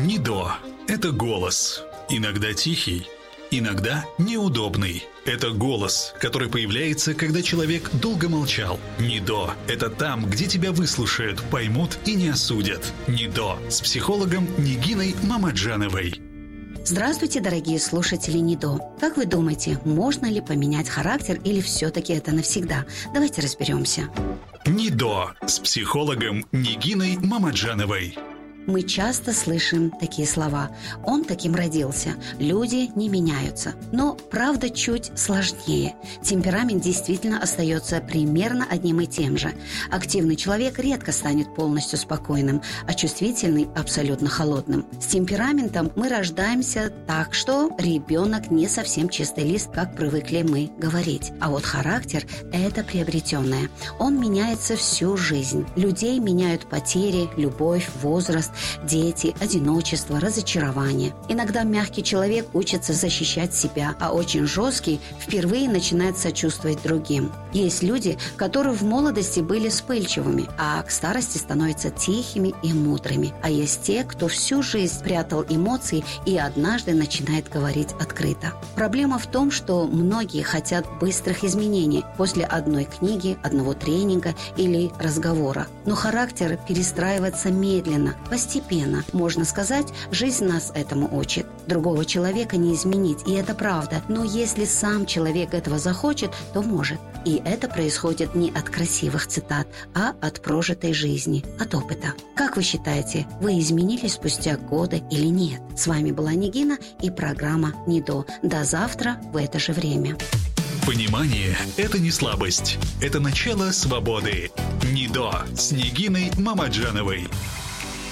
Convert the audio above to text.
НИДО – это голос. Иногда тихий, иногда неудобный. Это голос, который появляется, когда человек долго молчал. НИДО – это там, где тебя выслушают, поймут и не осудят. НИДО с психологом Нигиной Мамаджановой. Здравствуйте, дорогие слушатели НИДО. Как вы думаете, можно ли поменять характер или все-таки это навсегда? Давайте разберемся. НИДО с психологом Нигиной Мамаджановой. Мы часто слышим такие слова. Он таким родился. Люди не меняются. Но правда чуть сложнее. Темперамент действительно остается примерно одним и тем же. Активный человек редко станет полностью спокойным, а чувствительный – абсолютно холодным. С темпераментом мы рождаемся так, что ребенок не совсем чистый лист, как привыкли мы говорить. А вот характер – это приобретенное. Он меняется всю жизнь. Людей меняют потери, любовь, возраст, дети, одиночество, разочарование. Иногда мягкий человек учится защищать себя, а очень жесткий впервые начинает сочувствовать другим. Есть люди, которые в молодости были вспыльчивыми, а к старости становятся тихими и мудрыми. А есть те, кто всю жизнь прятал эмоции и однажды начинает говорить открыто. Проблема в том, что многие хотят быстрых изменений после одной книги, одного тренинга или разговора. Но характер перестраивается медленно, постепенно. Можно сказать, жизнь нас этому учит. Другого человека не изменить, и это правда. Но если сам человек этого захочет, то может. И это происходит не от красивых цитат, а от прожитой жизни, от опыта. Как вы считаете, вы изменились спустя годы или нет? С вами была Нигина и программа НИДО. До завтра в это же время. Понимание – это не слабость. Это начало свободы. НИДО с Нигиной Мамаджановой.